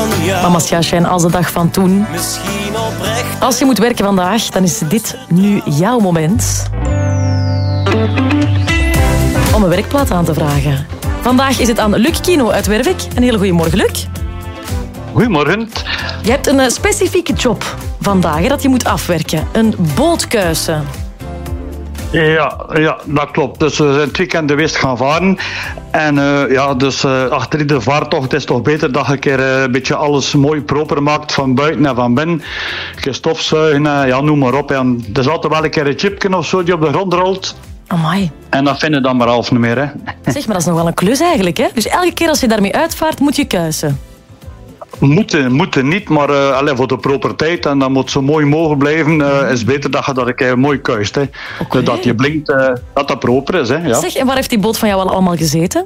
Mama's Schaasje als de dag van toen. Als je moet werken vandaag, dan is dit nu jouw moment om een werkplaats aan te vragen. Vandaag is het aan Luc Kino uit Wervik. Een hele goede morgen, Luc. Goedemorgen. Je hebt een specifieke job vandaag hè, dat je moet afwerken. Een bootkuisen. Ja, dat klopt. Dus we zijn het weekend geweest gaan varen. En dus achter iedere vaartocht is het toch beter dat je een keer een beetje alles mooi proper maakt van buiten en van binnen. Een keer stofzuigen, noem maar op. En er is altijd wel een keer een chipje of zo die op de grond rolt. Amai. En dat vinden dan maar half niet meer. Hè. Zeg, maar dat is nog wel een klus eigenlijk. Hè? Dus elke keer als je daarmee uitvaart, moet je kuisen. Moeten niet, maar voor de proper tijd. En dat moet zo mooi mogelijk blijven. Is het beter dat je dat een keer mooi kuist. Hè. Okay. Dat je blinkt, dat proper is. Hè, ja. Zeg, en waar heeft die boot van jou al allemaal gezeten?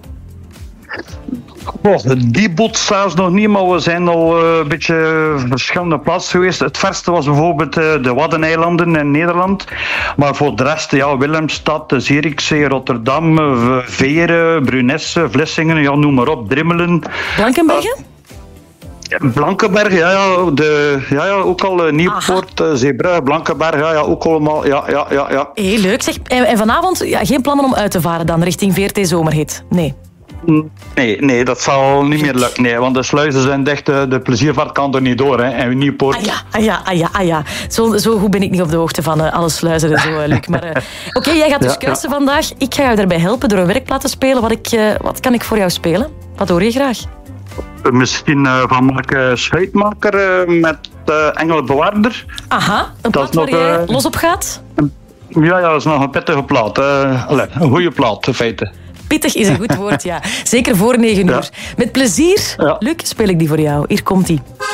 Die boot zelfs nog niet, maar we zijn al een beetje verschillende plaatsen geweest. Het verste was bijvoorbeeld de Waddeneilanden in Nederland. Maar voor de rest, Willemstad, Zierikzee, Rotterdam, Veere, Brunesse, Vlissingen, noem maar op, Drimmelen. Blankenbergen? Blankenberg, ook al Nieuwpoort, Zeebrugge, Blankenberg, ook allemaal, ja. Heel leuk. Zeg, en vanavond geen plannen om uit te varen dan, richting VRT Zomerhit? Nee. Nee, dat zal niet meer lukken. Nee, want de sluizen zijn dicht, de pleziervaart kan er niet door. Hè. En Nieuwpoort... Ja. Zo goed ben ik niet op de hoogte van alle sluizen en zo, Luc. Maar oké, jij gaat dus kuisen vandaag. Ik ga jou daarbij helpen door een werkplaat te spelen. Wat kan ik voor jou spelen? Wat hoor je graag? Misschien van Mark Schuitmaker met Engel Bewaarder. Aha, een plaat waar jij los op gaat? Ja, dat is nog een pittige plaat. Een goede plaat, in feite. Pittig is een goed woord, ja. Zeker voor 9 uur. Met plezier, Luc, speel ik die voor jou. Hier komt-ie.